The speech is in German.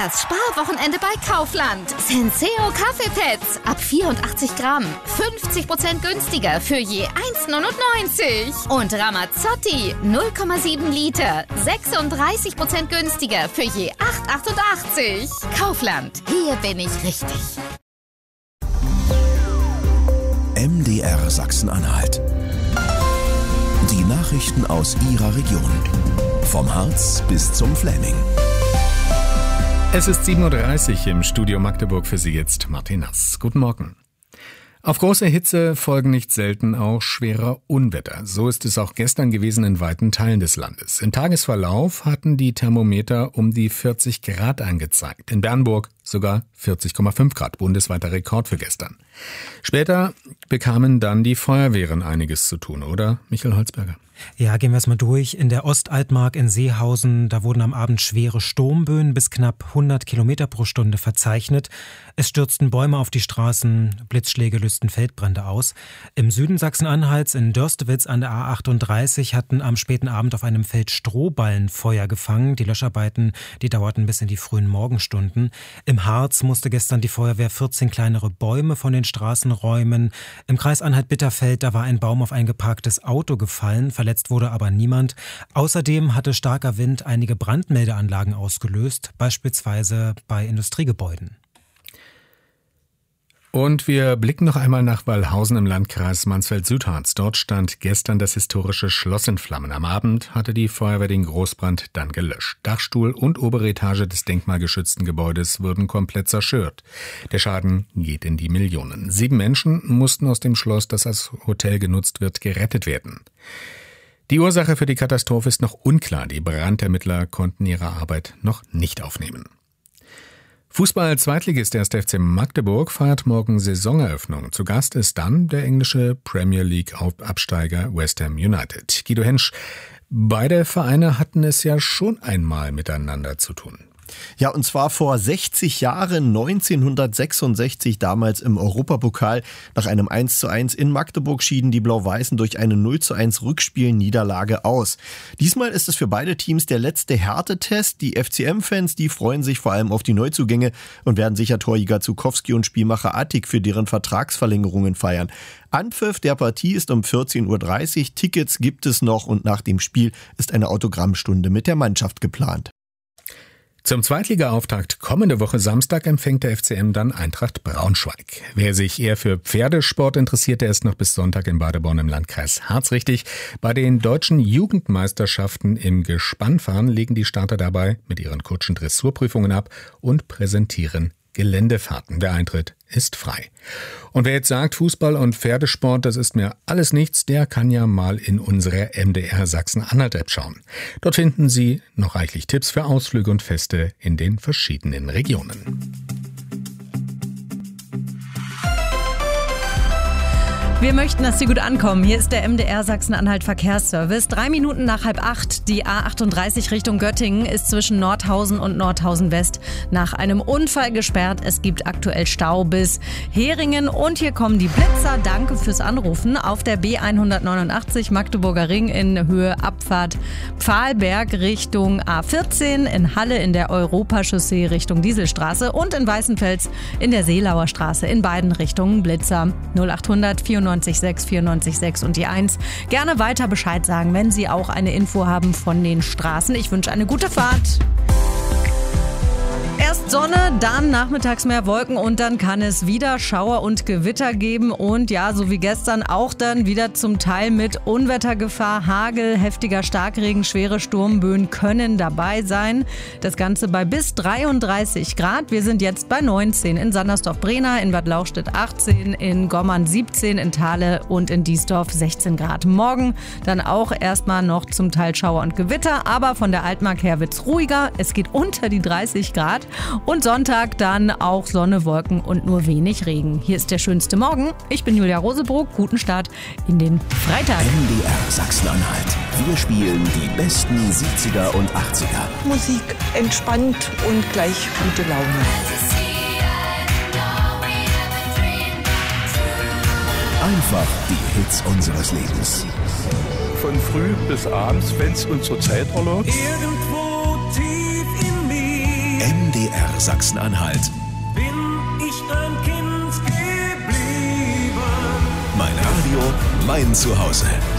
Das Sparwochenende bei Kaufland. Senseo Kaffeepads ab 84 Gramm. 50% günstiger für je 1,99. Und Ramazzotti 0,7 Liter. 36% günstiger für je 8,88. Kaufland. Hier bin ich richtig. MDR Sachsen-Anhalt. Die Nachrichten aus Ihrer Region. Vom Harz bis zum Fläming. Es ist 7.30 Uhr im Studio Magdeburg, für Sie jetzt Martin Nass. Guten Morgen. Auf große Hitze folgen nicht selten auch schwere Unwetter. So ist es auch gestern gewesen in weiten Teilen des Landes. Im Tagesverlauf hatten die Thermometer um die 40 Grad angezeigt. In Bernburg sogar 40,5 Grad, bundesweiter Rekord für gestern. Später bekamen dann die Feuerwehren einiges zu tun, oder, Michael Holzberger? Ja, gehen wir es mal durch. In der Ostaltmark in Seehausen, da wurden am Abend schwere Sturmböen bis knapp 100 Kilometer pro Stunde verzeichnet. Es stürzten Bäume auf die Straßen, Blitzschläge lösten Feldbrände aus. Im Süden Sachsen-Anhalts in Dörstewitz an der A38 hatten am späten Abend auf einem Feld Strohballen Feuer gefangen. Die Löscharbeiten, die dauerten bis in die frühen Morgenstunden. Im Harz musste gestern die Feuerwehr 14 kleinere Bäume von den Straßen räumen. Im Kreis Anhalt-Bitterfeld, da war ein Baum auf ein geparktes Auto gefallen. Verletzt wurde aber niemand. Außerdem hatte starker Wind einige Brandmeldeanlagen ausgelöst, beispielsweise bei Industriegebäuden. Und wir blicken noch einmal nach Wallhausen im Landkreis Mansfeld-Südharz. Dort stand gestern das historische Schloss in Flammen. Am Abend hatte die Feuerwehr den Großbrand dann gelöscht. Dachstuhl und obere Etage des denkmalgeschützten Gebäudes wurden komplett zerstört. Der Schaden geht in die Millionen. 7 Menschen mussten aus dem Schloss, das als Hotel genutzt wird, gerettet werden. Die Ursache für die Katastrophe ist noch unklar. Die Brandermittler konnten ihre Arbeit noch nicht aufnehmen. Fußball-Zweitligist 1. FC Magdeburg feiert morgen Saisoneröffnung. Zu Gast ist dann der englische Premier League-Absteiger West Ham United. Guido Hensch, beide Vereine hatten es ja schon einmal miteinander zu tun. Ja, und zwar vor 60 Jahren, 1966, damals im Europapokal. Nach einem 1:1 in Magdeburg schieden die Blau-Weißen durch eine 0:1 Rückspielniederlage aus. Diesmal ist es für beide Teams der letzte Härtetest. Die FCM-Fans, die freuen sich vor allem auf die Neuzugänge und werden sicher Torjäger Zukowski und Spielmacher Attik für deren Vertragsverlängerungen feiern. Anpfiff der Partie ist um 14.30 Uhr. Tickets gibt es noch und nach dem Spiel ist eine Autogrammstunde mit der Mannschaft geplant. Zum Zweitliga-Auftakt kommende Woche Samstag empfängt der FCM dann Eintracht Braunschweig. Wer sich eher für Pferdesport interessiert, der ist noch bis Sonntag in Badeborn im Landkreis Harz richtig. Bei den deutschen Jugendmeisterschaften im Gespannfahren legen die Starter dabei mit ihren Kutschen Dressurprüfungen ab und präsentieren Geländefahrten. Der Eintritt ist frei. Und wer jetzt sagt, Fußball und Pferdesport, das ist mir alles nichts, der kann ja mal in unsere MDR Sachsen-Anhalt-App schauen. Dort finden Sie noch reichlich Tipps für Ausflüge und Feste in den verschiedenen Regionen. Wir möchten, dass Sie gut ankommen. Hier ist der MDR Sachsen-Anhalt Verkehrsservice. 7 Minuten nach 7:30. Die A38 Richtung Göttingen ist zwischen Nordhausen und Nordhausen West nach einem Unfall gesperrt. Es gibt aktuell Stau bis Heringen. Und hier kommen die Blitzer. Danke fürs Anrufen. Auf der B189 Magdeburger Ring in Höhe Abfahrt Pfahlberg Richtung A14. In Halle in der Europachaussee Richtung Dieselstraße. Und in Weißenfels in der Seelauer Straße. In beiden Richtungen Blitzer. 0800 94 6 94 6 und die 1. Gerne weiter Bescheid sagen, wenn Sie auch eine Info haben von den Straßen. Ich wünsche eine gute Fahrt. Erst Sonne, dann nachmittags mehr Wolken und dann kann es wieder Schauer und Gewitter geben und ja, so wie gestern auch dann wieder zum Teil mit Unwettergefahr, Hagel, heftiger Starkregen, schwere Sturmböen können dabei sein. Das Ganze bei bis 33 Grad. Wir sind jetzt bei 19 in Sandersdorf-Brena, in Bad Lauchstädt 18, in Gommern 17, in Thale und in Diesdorf 16 Grad. Morgen dann auch erstmal noch zum Teil Schauer und Gewitter, aber von der Altmark her wird's ruhiger. Es geht unter die 30 Grad. Und Sonntag dann auch Sonne, Wolken und nur wenig Regen. Hier ist der schönste Morgen. Ich bin Julia Rosebrook. Guten Start in den Freitag. MDR Sachsen-Anhalt. Wir spielen die besten 70er und 80er. Musik entspannt und gleich gute Laune. Einfach die Hits unseres Lebens. Von früh bis abends, wenn es uns zur Zeit erlaubt. MDR MDR Sachsen-Anhalt. Bin ich ein Kind geblieben? Mein Radio, mein Zuhause.